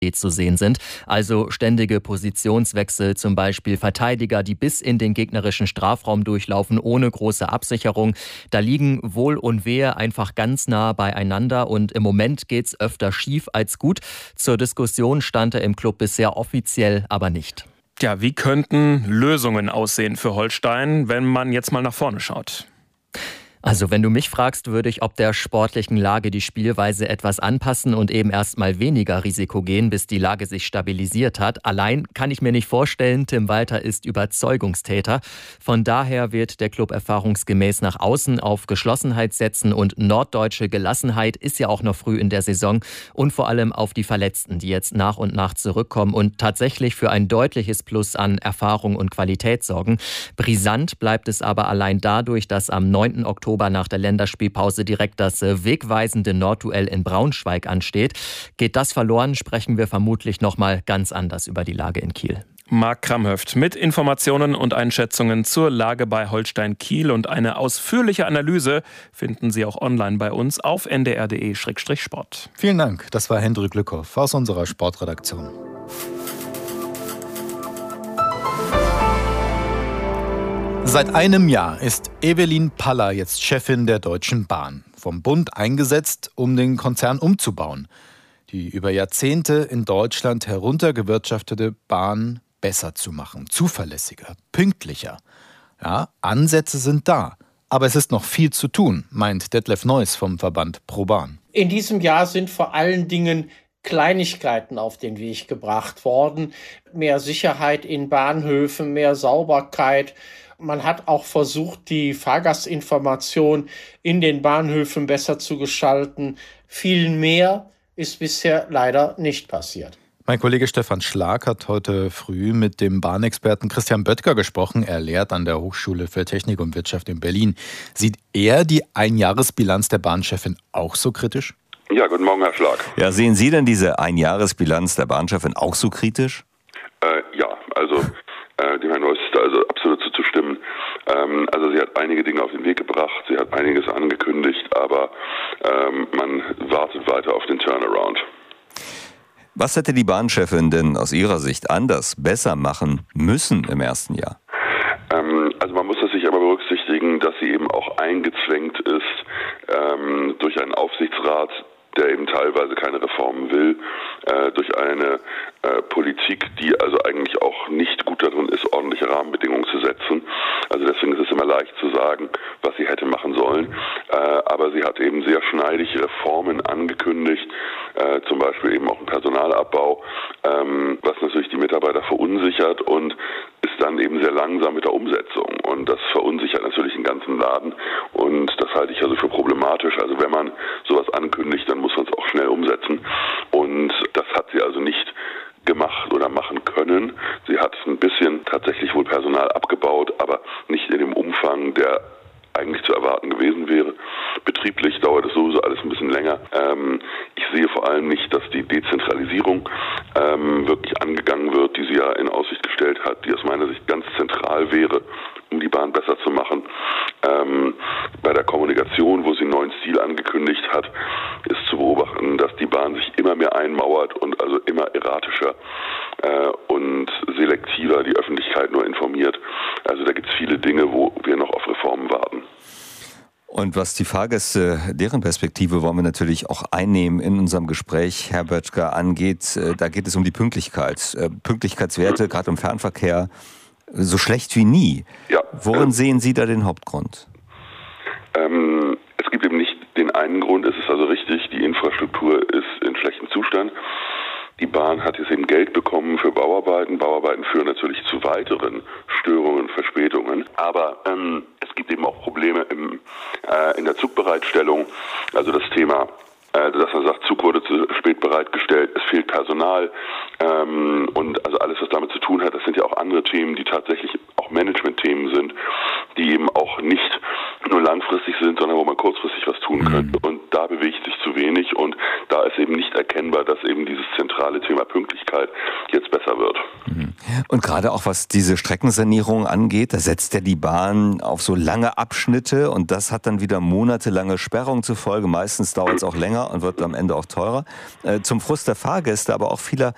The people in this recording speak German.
zu sehen sind. Also ständige Positionswechsel, zum Beispiel Verteidiger, die bis in den gegnerischen Strafraum durchlaufen, ohne große Absicherung. Da liegen Wohl und Wehe einfach ganz nah beieinander und im Moment geht's öfter schief als gut. Zur Diskussion stand er im Club bisher offiziell aber nicht. Ja, wie könnten Lösungen aussehen für Holstein, wenn man jetzt mal nach vorne schaut? Also wenn du mich fragst, würde ich ob der sportlichen Lage die Spielweise etwas anpassen und eben erstmal weniger Risiko gehen, bis die Lage sich stabilisiert hat. Allein kann ich mir nicht vorstellen, Tim Walter ist Überzeugungstäter. Von daher wird der Club erfahrungsgemäß nach außen auf Geschlossenheit setzen und norddeutsche Gelassenheit ist ja auch noch früh in der Saison und vor allem auf die Verletzten, die jetzt nach und nach zurückkommen und tatsächlich für ein deutliches Plus an Erfahrung und Qualität sorgen. Brisant bleibt es aber allein dadurch, dass am 9. Oktober nach der Länderspielpause direkt das wegweisende Nordduell in Braunschweig ansteht. Geht das verloren, sprechen wir vermutlich nochmal ganz anders über die Lage in Kiel. Marc Kramhöft mit Informationen und Einschätzungen zur Lage bei Holstein Kiel und eine ausführliche Analyse finden Sie auch online bei uns auf ndr.de/sport. Vielen Dank, das war Hendrik Lückhoff aus unserer Sportredaktion. Seit einem Jahr ist Evelyn Paller jetzt Chefin der Deutschen Bahn. Vom Bund eingesetzt, um den Konzern umzubauen. Die über Jahrzehnte in Deutschland heruntergewirtschaftete Bahn besser zu machen. Zuverlässiger, pünktlicher. Ja, Ansätze sind da. Aber es ist noch viel zu tun, meint Detlef Neuss vom Verband ProBahn. In diesem Jahr sind vor allen Dingen Kleinigkeiten auf den Weg gebracht worden. Mehr Sicherheit in Bahnhöfen, mehr Sauberkeit. Man hat auch versucht, die Fahrgastinformation in den Bahnhöfen besser zu gestalten. Viel mehr ist bisher leider nicht passiert. Mein Kollege Stefan Schlag hat heute früh mit dem Bahnexperten Christian Böttger gesprochen. Er lehrt an der Hochschule für Technik und Wirtschaft in Berlin. Sieht er die Einjahresbilanz der Bahnchefin auch so kritisch? Ja, guten Morgen, Herr Schlag. Ja, sehen Sie denn diese Einjahresbilanz der Bahnchefin auch so kritisch? Dem Herrn Neuss ist da also absolut zuzustimmen. Also sie hat einige Dinge auf den Weg gebracht, sie hat einiges angekündigt, aber man wartet weiter auf den Turnaround. Was hätte die Bahnchefin denn aus Ihrer Sicht anders, besser machen müssen im ersten Jahr? Also man muss das sich aber berücksichtigen, dass sie eben auch eingezwängt ist durch einen Aufsichtsrat, der eben teilweise keine Reformen will, durch eine Politik, die also eigentlich auch nicht gut darin ist, ordentliche Rahmenbedingungen zu setzen. Also deswegen ist es immer leicht zu sagen, was sie hätte machen sollen. Aber sie hat eben sehr schneidig Reformen angekündigt, zum Beispiel eben auch einen Personalabbau, was natürlich die Mitarbeiter verunsichert und ist dann eben sehr langsam mit der Umsetzung. Und das verunsichert natürlich den ganzen Laden. Und das halte ich also für problematisch. Also wenn man sowas ankündigt, dann muss man es auch schnell umsetzen. Und das hat sie also nicht gemacht oder machen können. Sie hat ein bisschen tatsächlich wohl Personal abgebaut, aber nicht in dem Umfang, der eigentlich zu erwarten gewesen wäre. Betrieblich dauert es sowieso alles ein bisschen länger. Ich sehe vor allem nicht, dass die Dezentralisierung wirklich angegangen wird, die sie ja in Aussicht gestellt hat, die aus meiner Sicht ganz zentral wäre, um die Bahn besser zu machen. Bei der Kommunikation, wo sie einen neuen Stil angekündigt hat, ist zu beobachten, dass die Bahn sich immer mehr einmauert und also immer erratischer und selektiver die Öffentlichkeit nur informiert. Also da gibt es viele Dinge, wo wir noch auf Reformen warten. Und was die Fahrgäste, deren Perspektive wollen wir natürlich auch einnehmen in unserem Gespräch, Herr Böttger, angeht. Da geht es um die Pünktlichkeit. Pünktlichkeitswerte, gerade im Fernverkehr, so schlecht wie nie. Ja. Worin sehen Sie da den Hauptgrund? Es gibt eben nicht den einen Grund. Es ist also richtig, die Infrastruktur ist in schlechtem Zustand. Die Bahn hat jetzt eben Geld bekommen für Bauarbeiten. Bauarbeiten führen natürlich zu weiteren Störungen und Verspätungen. Aber es gibt eben auch Probleme in der Zugbereitstellung. Also das Thema, dass man sagt, Zug wurde zu spät bereitgestellt, es fehlt Personal. Und also alles, was damit zu tun hat, das sind ja auch andere Themen, die tatsächlich auch Management-Themen sind, die eben auch nicht nur langfristig sind, sondern wo man kurzfristig was tun könnte. Und da bewegt sich zu wenig und da ist eben nicht erkennbar, dass eben dieses zentrale Thema Pünktlichkeit jetzt besser wird. Und gerade auch was diese Streckensanierung angeht, da setzt ja die Bahn auf so lange Abschnitte und das hat dann wieder monatelange Sperrung zur Folge. Meistens dauert es auch länger und wird am Ende auch teurer. Zum Frust der Fahrgäste, aber auch vieler